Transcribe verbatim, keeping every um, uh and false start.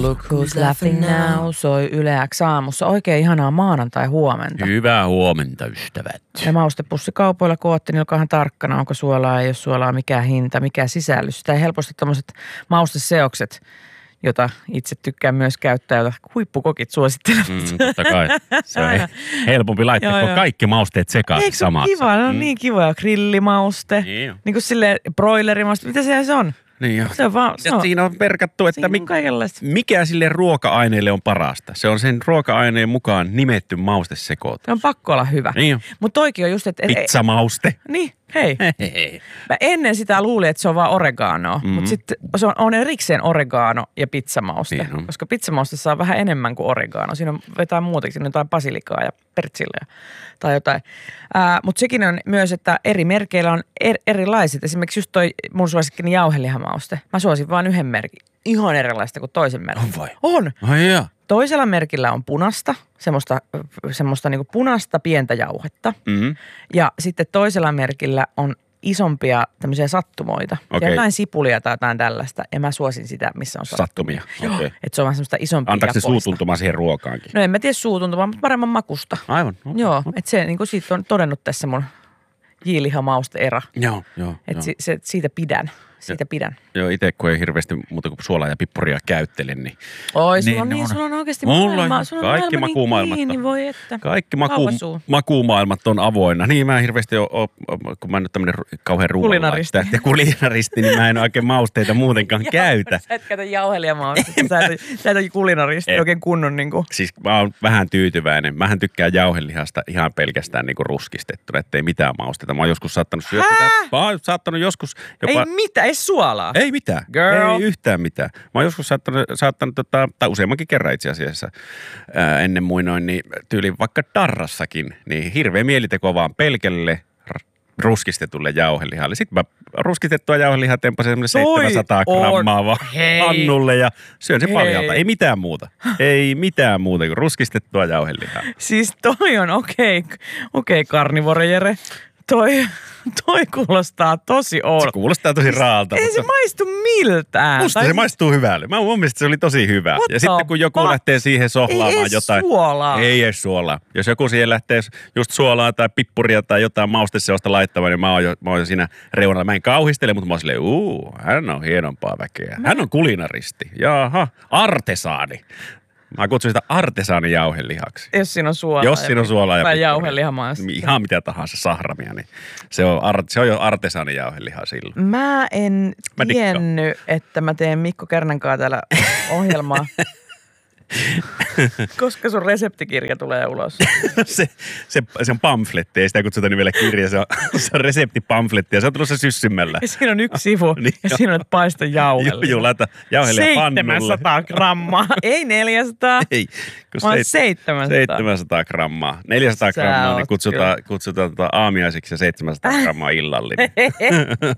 Look who's laughing now soi Yle X aamussa. Oikein ihanaa maanantai-huomenta. Hyvää huomenta, ystävät. Ja maustepussikkaupoilla koottiin, olkaahan tarkkana, onko suolaa, ei ole suolaa, mikä hinta, mikä sisällys. Sitä helposti tämmöiset mausteseokset, jota itse tykkään myös käyttää, jota huippukokit suosittelevat. Mm, totta kai. Se on he- helpompi laittaa, Joo, kun joo. kaikki mausteet sekaisin Eikö se ole samassa. kiva? Ne on Mm. niin kivoja. Grillimauste, Niin on. niin kuin silleen broilerimauste. Mitä se on? Niin jo. Se on vaan, se Ja on, siinä on merkattu, että siinä mi- on kaikenlaista. mikä sille ruoka-aineelle on parasta. Se on sen ruoka-aineen mukaan nimetty maustesekoitus. Se on pakko olla hyvä. Niin on. Mutta toikin on just, että... Pizzamauste. Niin, hei. Hehehe. Mä ennen sitä luulin, että se on vaan oreganoa, mm-hmm. mutta sitten se on, on erikseen oregano ja pizzamauste, Niin on. koska pizzamauste saa vähän enemmän kuin oregano. Siinä on jotain muutakin, siinä on jotain basilikaa ja pertsille tai jotain. Ää, mutta sekin on myös, että eri merkeillä on er, erilaiset. Esimerkiksi just toi mun suosikkini jauhelihamauste. Mä suosin vaan yhden merkin. Ihan erilaista kuin toisen merkin. On vai? On. Ai jaa. Toisella merkillä on punasta, semmoista, semmoista niinku punaista pientä jauhetta. Mm-hmm. Ja sitten toisella merkillä on isompia tämmöisiä sattumoita. Okei. Ja jotain sipulia tai jotain tällaista. Ja mä suosin sitä, missä on sattumia. Sattumia. Okei. Että se on vähän semmoista isompia Antaako se jakoista. suutuntuma siihen ruokaankin? No en mä tiedä suutuntumaa, mutta paremman makusta. Aivan. Okay. Joo, että se niin kuin siitä on todennut tässä mun jiilihamauste-era. Joo, joo. Että joo. si, se, siitä pidän. Siitä pidän. Joo, itse kun ei hirveästi muuta kuin suolaa ja pippuria käyttele, niin Oi, sulla Niin, on, ne niin, on- sulla on oikeasti Mulla on maailma. Sulla on kaikki maailma makumaailmat niin on- kiinni, voi että. kaikki maku, Kaupasuu. makumaailmat on avoinna. Niin mä en hirveästi ole, ole kun mä en nyt tämmönen ru- kauhean Kulinaristi. ruoanlaittaja ja kulinaristi, niin mä en oikein mausteita muutenkaan käytä. Sä et käytä jauhelijamaustetta. Sä et, sä et ole kulinaristi En. oikein kunnon niin kuin. Siis mä oon vähän tyytyväinen. Mähän tykkään jauhelihasta ihan pelkästään niinku ruskistettuna, ettei mitään mausteita. Mä oon joskus saattanut syödä sitä. Mä oon saattanut joskus jopa... Ei mitään, ei suolaa. Ei mitään. Girl. Ei yhtään mitään. Mä oon joskus saattanut, saattanut tota, tai useammankin kerran itse asiassa ää, ennen muinoin, niin tyyli vaikka darrassakin, niin hirveä mieliteko vaan pelkälle r- ruskistetulle jauhelihalle. Sitten mä ruskistettua jauhelihaa tempasin semmoinen Toi seitsemänsataa on- grammaa vaan hei. pannulle ja syön sen Hei. paljalta. Ei mitään muuta. Ei mitään muuta kuin ruskistettua jauhelihaa. Siis toi on okei, okay, okei okay, karnivore Jere. Toi, toi kuulostaa tosi Se oudolta. kuulostaa tosi raalta. Ei mutta se maistu miltään. Musta Tai se siis- maistuu hyvälle. Mä mun mielestä se oli tosi hyvä. What Ja the sitten kun joku fuck? lähtee siihen sohlaamaan Ei edes jotain. suolaa. Ei edes suolaa. Jos joku siihen lähtee just suolaa tai pippuria tai jotain mausteseosta laittamaan, niin mä oon jo, mä oon jo siinä reunalla. Mä en kauhistele, mutta mä oon silleen, uu, hän on hienompaa väkeä. Hän on kulinaristi. Jaha, artesaani. Mä kutsun sitä artesaanijauhelihaksi. Jos siinä on suolaa. Jos siinä on suolaa ja Tai pippuria. jauhelihamaista. Ihan mitä tahansa sahramia, niin se on, ar- se on jo artesaanijauheliha silloin. Mä en Mä dikkaan. tiennyt, että mä teen Mikko Kärnänkaan täällä ohjelmaa. Koska sun reseptikirja tulee ulos. se, se, se on pamfletti, ei sitä kutsuta nimellä kirja, se on, se on reseptipamfletti ja se on tulossa syssymällä. Ja siinä on yksi sivu Niin ja jo. siinä on, että paista jauhelihaa. Juu, juu, laita jauhelia pannulle. seitsemänsataa grammaa. Ei neljäsataa. Ei, kun Vaan seit- seitsemänsataa. seitsemänsataa grammaa. neljäsataa Sä grammaa, niin oot kutsutaan, kutsutaan tota aamiaisiksi ja seitsemänsataa grammaa illallinen.